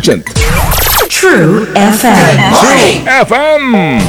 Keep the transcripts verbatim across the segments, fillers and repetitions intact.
Agent. True F M. True F M.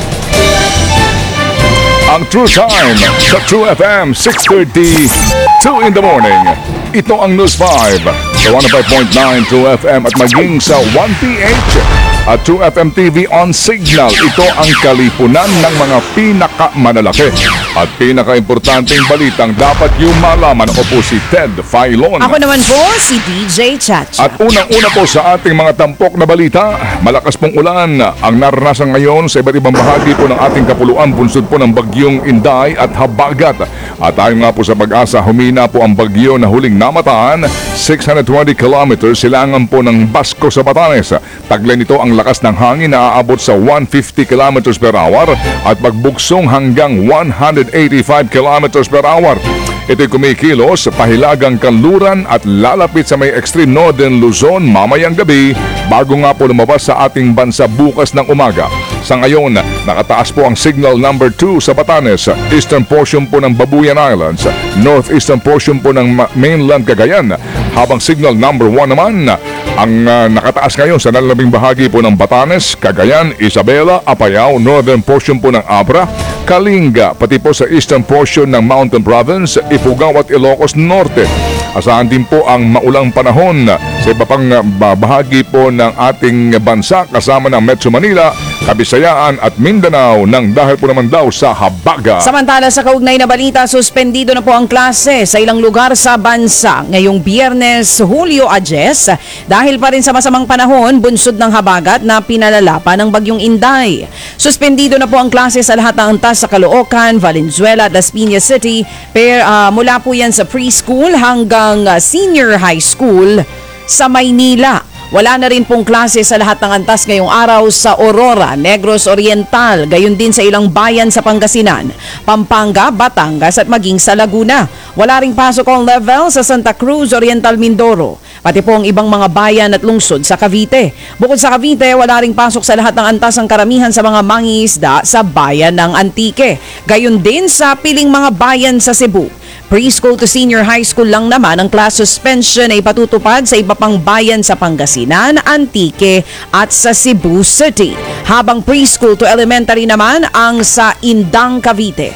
Ang True Time sa True F M, six thirty, two in the morning. Ito ang News five sa one oh five point nine True F M at maging sa one P H at True F M T V on Signal. Ito ang kalipunan ng mga pinakamanalaki at pinakaimportanteng balitang dapat yung malaman. Ako po si Ted Filon. Ako naman po si D J Chacha. At unang-una po sa ating mga tampok na balita, malakas pong ulan ang naranasan ngayon sa iba't ibang bahagi po ng ating kapuluan, bunsod po ng bagyong Inday at Habagat. At ayon nga po sa Pag-asa, humina po ang bagyo na huling namataan, six hundred twenty kilometers silangan po ng Basco sa Batanes. Taglay nito ang lakas ng hangin na aabot sa one hundred fifty kilometers per hour at pagbuksong hanggang one hundred eighty-five kilometers per hour. Ito'y kumikilos sa pahilagang kanluran at lalapit sa may extreme northern Luzon mamayang gabi bago nga po lumabas sa ating bansa bukas ng umaga. Sa ngayon, nakataas po ang signal number two sa Batanes, eastern portion po ng Babuyan Islands, northeastern portion po ng mainland Cagayan, habang signal number one naman ang uh, nakataas ngayon sa nalalabing bahagi po ng Batanes, Cagayan, Isabela, Apayao, northern portion po ng Abra, Kalinga, pati po sa eastern portion ng Mountain Province, Ifugao at Ilocos Norte. Asahan din po ang maulang panahon sa iba pang bahagi po ng ating bansa kasama ng Metro Manila, Kabisayaan at Mindanao nang dahil po naman daw sa habagat. Samantala sa kaugnay na balita, suspendido na po ang klase sa ilang lugar sa bansa ngayong Biyernes, Hulyo Adyes dahil pa rin sa masamang panahon bunsod ng habagat na pinalala pa ng bagyong Inday. Suspendido na po ang klase sa lahat ng antas sa Caloocan, Valenzuela at Las Piñas City per, uh, mula po yan sa preschool hanggang uh, senior high school sa Maynila. Wala na rin pong klase sa lahat ng antas ngayong araw sa Aurora, Negros Oriental, gayon din sa ilang bayan sa Pangasinan, Pampanga, Batangas at maging sa Laguna. Wala ring pasok ang level sa Santa Cruz, Oriental, Mindoro, pati po ang ibang mga bayan at lungsod sa Cavite. Bukod sa Cavite, wala ring pasok sa lahat ng antas ang karamihan sa mga mangingisda sa bayan ng Antique, gayon din sa piling mga bayan sa Cebu. Preschool to senior high school lang naman ang class suspension ay patutupad sa iba pang bayan sa Pangasinan, Antique at sa Cebu City. Habang preschool to elementary naman ang sa Indang, Cavite.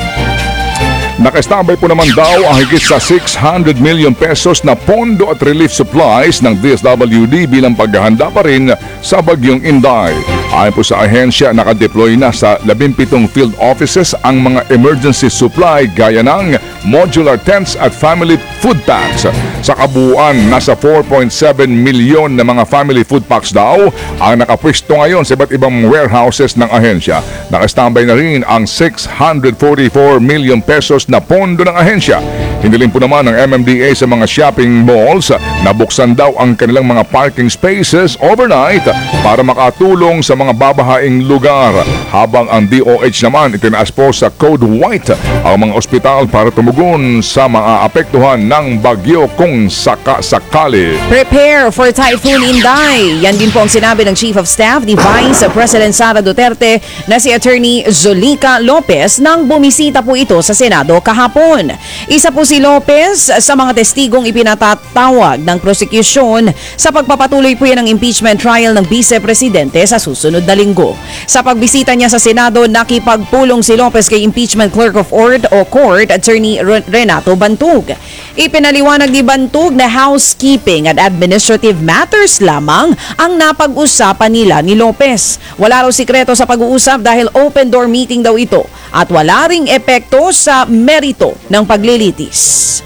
Nakastambay po naman daw ang higit sa six hundred million pesos na pondo at relief supplies ng D S W D bilang paghahanda pa rin sa bagyong Inday. Ayon po sa ahensya, nakadeploy na sa labinpitong field offices ang mga emergency supply gaya ng modular tents at family food packs. Sa kabuuan, nasa four point seven milyon na mga family food packs daw ang nakapwesto ngayon sa iba't ibang warehouses ng ahensya. Nakastambay na rin ang six hundred forty-four million pesos na pondo ng ahensya. Hiniling po naman ng M M D A sa mga shopping malls na buksan daw ang kanilang mga parking spaces overnight para makatulong sa mga babahaing lugar. Habang ang D O H naman itinaas po sa Code White ang mga ospital para tumugon sa mga apektuhan ng bagyo kung sakasakali. Prepare for Typhoon Inday. Yan din po ang sinabi ng Chief of Staff ni Vice President Sara Duterte na si Attorney Zolica Lopez nang bumisita po ito sa Senado kahapon. Isa po si Lopez sa mga testigong ipinatatawag ng prosecution sa pagpapatuloy po yan ng impeachment trial ng Vice Presidente sa susunod na linggo. Sa pagbisita niya sa Senado, nakipagpulong si Lopez kay Impeachment Clerk of Court o Court Attorney Renato Bantug. Ipinaliwanag ni Bantug na housekeeping at administrative matters lamang ang napag-usapan nila ni Lopez. Wala raw sikreto sa pag-uusap dahil open door meeting daw ito at wala ring epekto sa merito ng paglilitis.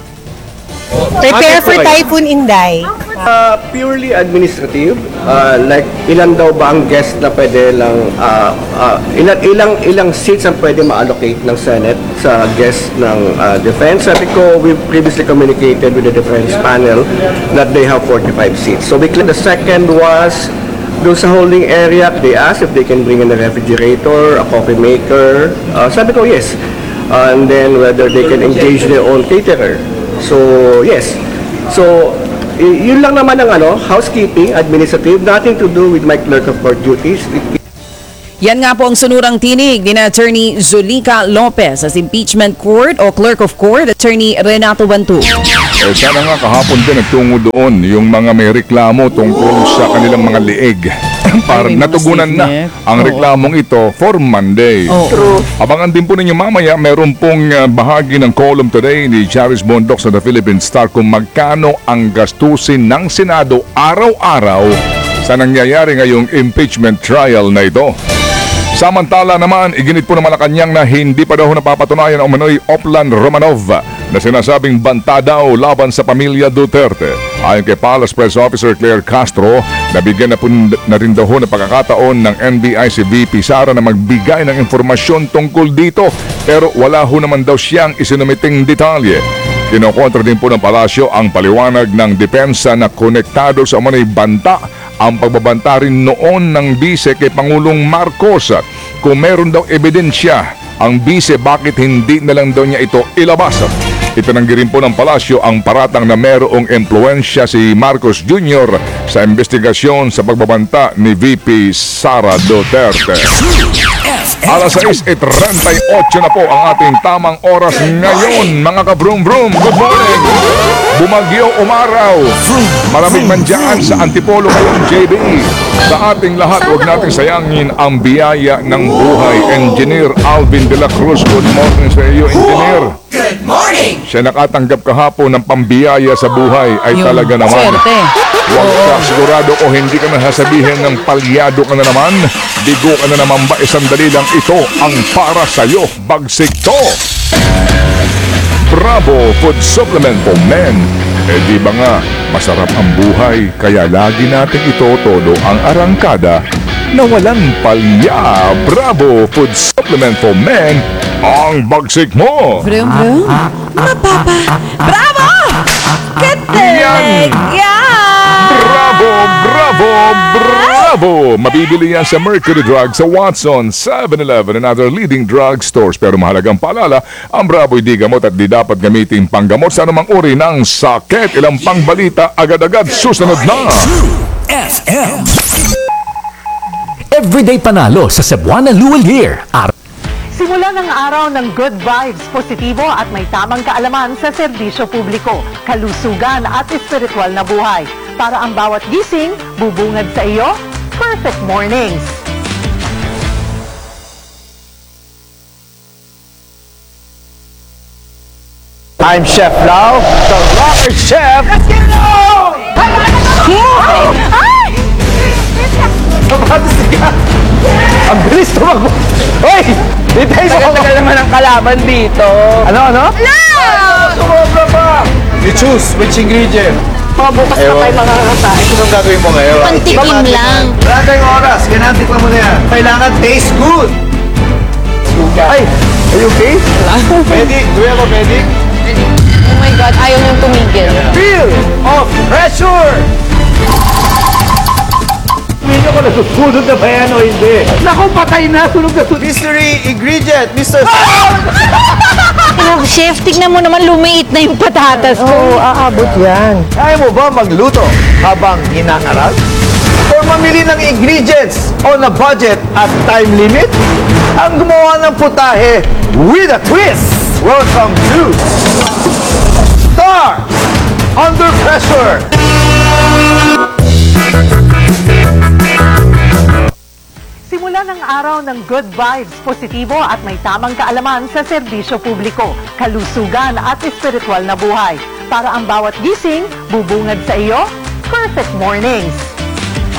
Prepare for Typhoon Inday. Uh, purely administrative, uh, like ilan daw ba ang guest na pwede lang, uh, uh, ilan, ilang ilang seats ang pwede ma-allocate ng Senate sa guest ng uh, defense. Sabi ko, we previously communicated with the defense panel that they have forty-five seats. So the second was, doon sa holding area, they asked if they can bring in a refrigerator, a coffee maker. Uh, sabi ko, yes. Uh, and then whether they can engage their own caterer. So, yes. So, y- yun lang naman ang ano, housekeeping, administrative, nothing to do with my clerk of court duties. Yan nga po ang sunurang tinig ni Attorney Zolica Lopez sa impeachment court o clerk of court, Attorney Renato Bantug. Eh, sana nga kahapon din nagtungo doon yung mga may reklamo tungkol sa kanilang mga lieg. Para Ay, may mga natugunan na stiff neck. ang Oo. reklamong ito for Monday. Oo. Abangan din po ninyo mamaya, meron pong uh, bahagi ng column today ni Charis Bondoc sa The Philippine Star kung magkano ang gastusin ng Senado araw-araw sa nangyayari ngayong impeachment trial na ito. Samantala naman, iginit po ng Malacanang na hindi pa daw napapatunayan ang umano'y Oplan Romanov na sinasabing banta daw laban sa pamilya Duterte. Ayon kay Palace Press Officer Claire Castro, nabigyan na po na rin daw ng pagkakataon ng N B I si V P Sara na magbigay ng impormasyon tungkol dito, pero wala ho naman daw siyang isinumiting detalye. Kinokontra din po ng palasyo ang paliwanag ng depensa na konektado sa umano'y banta ang pagbabanta rin noon ng bise kay Pangulong Marcos. Kung meron daw ebidensya ang bise, bakit hindi na lang daw niya ito ilabas? Itinanggi rin po ng palasyo ang paratang na merong impluensya si Marcos Junior sa investigasyon sa pagbabanta ni V P Sara Duterte. Alas sais at thirty-eight na po ang ating tamang oras ngayon, mga ka-vroom-vroom. Good morning! Bumagyo umaraw. Maraming man dyan sa Antipolo ngayon, J B. Sa ating lahat, huwag natin sayangin ang biyaya ng buhay. Engineer Alvin de la Cruz, good morning sa iyo, Engineer. Good morning! Siya nakatanggap kahapon ng pambiyaya sa buhay ay Yung talaga naman. swerte. Huwag ka sigurado o hindi ka nasasabihin ng palyado ka na naman. Bigo ka na naman ba? Isang dali lang ito ang para sa'yo. Bagsik to! Bravo Food Supplement for Men. Eh di ba nga, masarap ang buhay, kaya lagi natin ito todo ang arangkada na walang palya. Bravo Food Supplement for Men, ang bagsik mo! Vroom, vroom. Mapapa. Bravo! Katilig! Yan! Bravo! Bravo! Bravo! Mabibili yan sa Mercury Drug, sa Watson, seven eleven and other leading drug stores. Pero mahalagang paalala, ang Bravo ay di gamot at di dapat gamitin panggamot sa anumang uri ng sakit. Ilang pang balita, agad-agad susunod na! F M. Everyday panalo sa Cebuana Luwal Year. Araw Simula ng araw ng good vibes, positibo at may tamang kaalaman sa serbisyo publiko, kalusugan at espiritual na buhay. Para ang bawat gising, bubungad sa iyo, perfect mornings. I'm Chef Lau, the Rocker Chef. Let's get it on! Ang bilis tumakbo. Hoy! Di tayo sa Tagal naman ang kalaban dito. Ano, ano? Sumobra pa! You choose which ingredient. Mga bukas na tayo makakakain. Anong gagawin mo ngayon? Pantikim lang. Wala tayong oras. Ganantik lang mo na yan. Kailangan taste good. Ay! Are you okay? Medic? Do we have a medic? Oh my God, ayaw niyong tumigil. Feel of pressure! Hindi ko nasusunod na ba yan o hindi? Naku, patay na! Sunog na sunog! Mystery ingredient, Mister Oh, chef, tignan mo naman lumiit na yung patatas ko. Oo, aabot yan. Kaya mo ba magluto habang hinangarag? Or mamili ng ingredients on a budget at time limit? Ang gumawa ng putahe with a twist! Welcome to Star Under Pressure! Simula ng araw ng good vibes, positibo at may tamang kaalaman sa serbisyo publiko, kalusugan at espiritual na buhay. Para ang bawat gising, bubungad sa iyo, perfect mornings.